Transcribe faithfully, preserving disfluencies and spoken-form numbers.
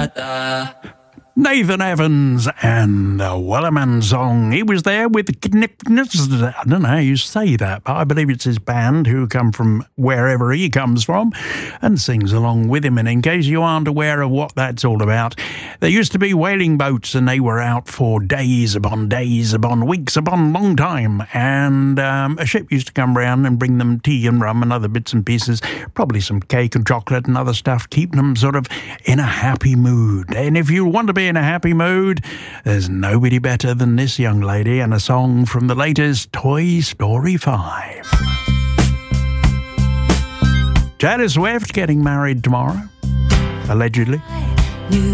da. Nathan Evans and the Wellerman Song. He was there with the Knickers. I don't know how you say that, but I believe it's his band who come from wherever he comes from and sings along with him. And in case you aren't aware of what that's all about, there used to be whaling boats and they were out for days upon days upon weeks upon long time. And um, a ship used to come round and bring them tea and rum and other bits and pieces, probably some cake and chocolate and other stuff, keep them sort of in a happy mood. And if you want to be in a happy mood, there's nobody better than this young lady and a song from the latest Toy Story five. Taylor Swift getting married tomorrow, allegedly.